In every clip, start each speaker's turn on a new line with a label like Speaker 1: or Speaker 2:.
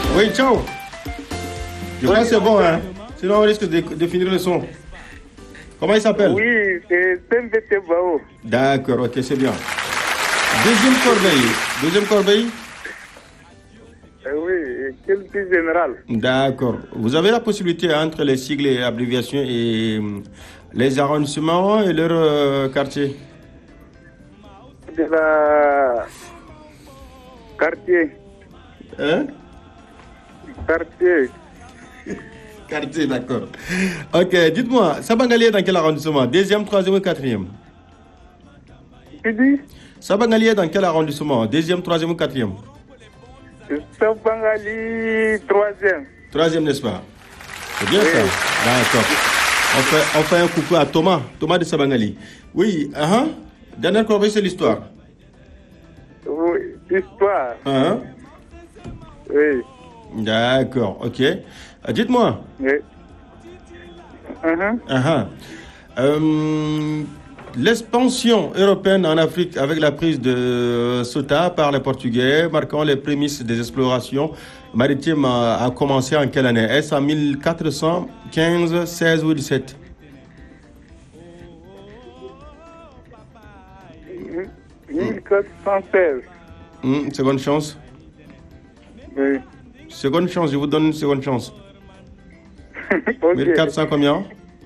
Speaker 1: Oui, ciao. Je crois que c'est bon, hein. Sinon, on risque de finir le son. Comment il s'appelle?
Speaker 2: Oui, c'est Tembete Bao.
Speaker 1: D'accord, ok, c'est bien. Deuxième corbeille.
Speaker 2: Oui, culture générale.
Speaker 1: D'accord. Vous avez la possibilité entre les sigles et abréviations et les arrondissements et leur quartier.
Speaker 2: De la quartier.
Speaker 1: Hein? Quartier, d'accord. Ok, dites-moi, Sabangali est dans quel arrondissement? Deuxième, troisième ou quatrième?
Speaker 2: Tu dis?
Speaker 1: Sabangali est dans quel arrondissement? Deuxième, troisième ou quatrième?
Speaker 2: Sabangali, troisième.
Speaker 1: Troisième, n'est-ce pas? C'est bien ça. D'accord. On fait un coucou à Thomas de Sabangali. Oui, dernière corbeille, c'est l'histoire.
Speaker 2: Oui, histoire. Oui.
Speaker 1: D'accord, ok. Dites-moi.
Speaker 2: Oui.
Speaker 1: L'expansion européenne en Afrique avec la prise de Ceuta par les Portugais, marquant les prémices des explorations maritimes, a commencé en quelle année? Est-ce en 1415, 16 ou 17?
Speaker 2: 1416.
Speaker 1: Seconde chance.
Speaker 2: Oui.
Speaker 1: Seconde chance, je vous donne une seconde chance.
Speaker 2: Okay.
Speaker 1: 1400 combien?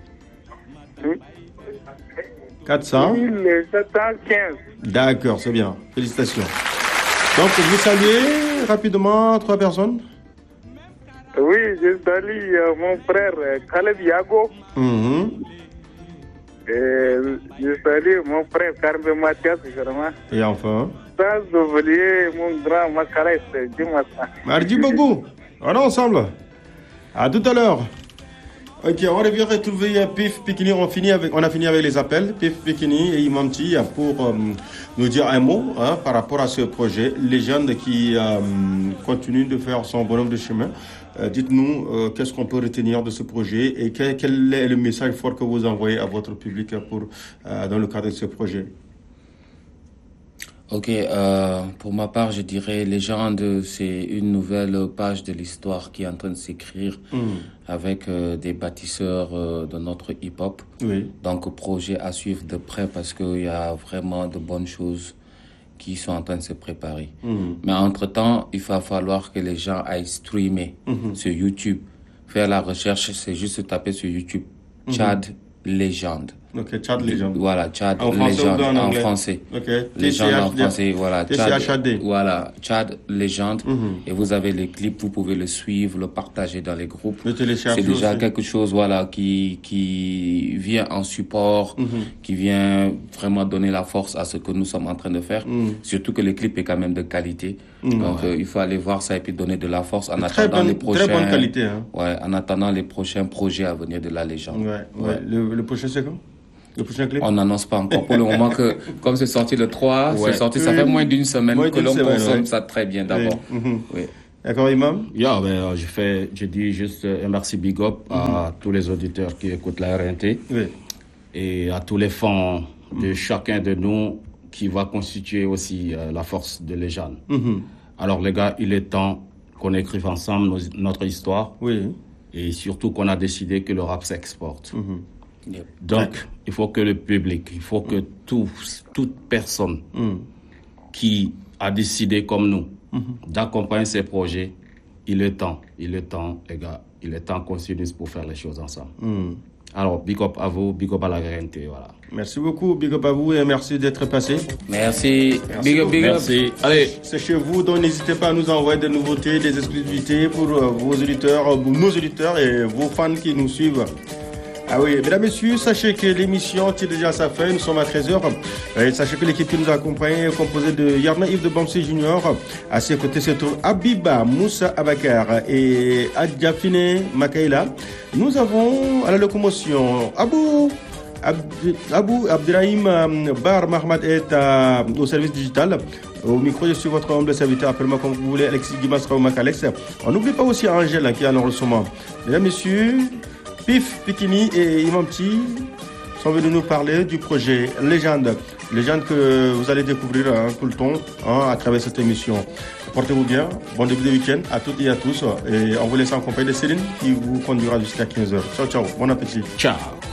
Speaker 1: 400.
Speaker 2: 1715.
Speaker 1: D'accord, c'est bien. Félicitations. Donc, vous saluez rapidement 3 personnes?
Speaker 2: Oui, je salue mon frère Caleb Yago. Et je salue mon frère Carme Mathias, vraiment.
Speaker 1: Et enfin?
Speaker 2: Sans oublier mon grand Makalès, Dimassa.
Speaker 1: Mardi Bobo, on est ensemble. À tout à l'heure. Ok, on revient retrouver Pif Pikini. On a fini avec les appels. Pif Pikini et Imamti pour nous dire un mot par rapport à ce projet. Légende qui continue de faire son bonhomme de chemin. Dites-nous qu'est-ce qu'on peut retenir de ce projet et quel est le message fort que vous envoyez à votre public dans le cadre de ce projet.
Speaker 3: Ok, pour ma part, je dirais Légende, c'est une nouvelle page de l'histoire qui est en train de s'écrire avec des bâtisseurs de notre hip-hop.
Speaker 1: Oui.
Speaker 3: Donc, projet à suivre de près parce qu'il y a vraiment de bonnes choses qui sont en train de se préparer. Mais entre-temps, il va falloir que les gens aillent streamer sur YouTube. Faire la recherche, c'est juste taper sur YouTube Tchad Légende.
Speaker 1: Ok, Tchad Légende.
Speaker 3: Voilà, Tchad
Speaker 1: en
Speaker 3: Légende
Speaker 1: en
Speaker 3: français.
Speaker 1: Ok,
Speaker 3: Légende en français, voilà.
Speaker 1: TCHD.
Speaker 3: Voilà, Tchad Légende. Et vous avez les clips, vous pouvez le suivre, le partager dans les groupes.
Speaker 1: C'est
Speaker 3: déjà
Speaker 1: aussi
Speaker 3: quelque chose, voilà, qui vient en support, qui vient vraiment donner la force à ce que nous sommes en train de faire. Surtout que le clip est quand même de qualité. Donc, il faut aller voir ça et puis donner de la force en attendant les prochains.
Speaker 1: Très bonne qualité, hein.
Speaker 3: Ouais, en attendant les prochains projets à venir de la Légende.
Speaker 1: Ouais. Le prochain, c'est quand? Le prochain clip?
Speaker 3: On n'annonce pas encore pour le moment que, comme c'est sorti le 3, c'est sorti, ça fait moins d'une semaine que l'on consomme ça très bien d'abord. Oui.
Speaker 1: D'accord, Imam?
Speaker 4: Je dis juste un merci big up à tous les auditeurs qui écoutent la RNT et à tous les fans de chacun de nous qui va constituer aussi la force de Légende. Alors les gars, il est temps qu'on écrive ensemble notre histoire et surtout qu'on a décidé que le rap s'exporte. Donc, il faut que le public, il faut que toute personne qui a décidé comme nous d'accompagner ces projets, il est temps, les gars, il est temps qu'on s'unisse pour faire les choses ensemble. Alors, big up à vous, big up à la RNT, voilà.
Speaker 1: Merci beaucoup, big up à vous et merci d'être passé.
Speaker 3: Merci. Big up.
Speaker 1: Merci. Allez, c'est chez vous, donc n'hésitez pas à nous envoyer des nouveautés, des exclusivités pour vos auditeurs, nos auditeurs et vos fans qui nous suivent. Ah oui, mesdames, messieurs, sachez que l'émission tire déjà à sa fin, nous sommes à 13h. Et sachez que l'équipe qui nous accompagne est composée de Yarna Yves de Bamsé Junior. À ses côtés se trouve Abiba Moussa Abakar et Adjafine Makaila. Nous avons à la locomotion Abou Abdrahim Bar Mahmoud est au service digital. Au micro, je suis votre humble serviteur, appelez-moi comme vous voulez, Alexis Guimas Makalex. On n'oublie pas aussi Angèle qui est à l'enregistrement. Mesdames, messieurs, Pif Pikini et Imamti sont venus nous parler du projet Légende que vous allez découvrir tout le temps à travers cette émission. Portez-vous bien. Bon début de week-end à toutes et à tous. Et on vous laisse en compagnie de Céline qui vous conduira jusqu'à 15h. Ciao, ciao. Bon appétit.
Speaker 4: Ciao.